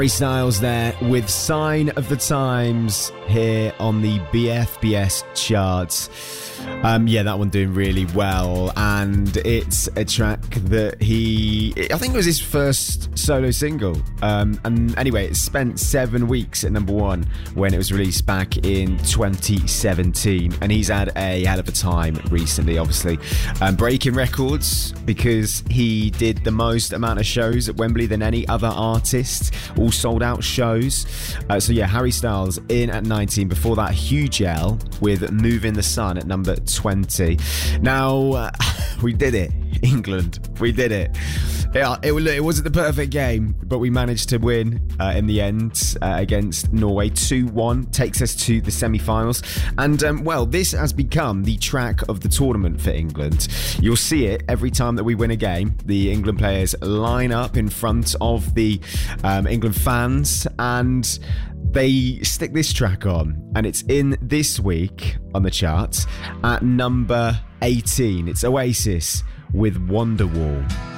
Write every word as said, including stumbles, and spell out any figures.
Harry Styles there with Sign of the Times here on the B F B S charts. Um, yeah, that one doing really well, and it's a track that he, I think it was his first solo single, um, and anyway, it spent seven weeks at number one when it was released back in twenty seventeen, and he's had a hell of a time recently, obviously, um, breaking records because he did the most amount of shows at Wembley than any other artist, all sold out shows. Uh, so yeah, Harry Styles in at nineteen. Before that, Huge L with Move in the Sun at number twenty. Now, uh, we did it. England, we did it. Yeah, it, it wasn't the perfect game, but we managed to win uh, in the end uh, against Norway. two one takes us to the semi-finals. And, um, well, this has become the track of the tournament for England. You'll see it every time that we win a game. The England players line up in front of the um, England fans, and they stick this track on, and it's in this week on the charts at number eighteen. It's Oasis with Wonderwall.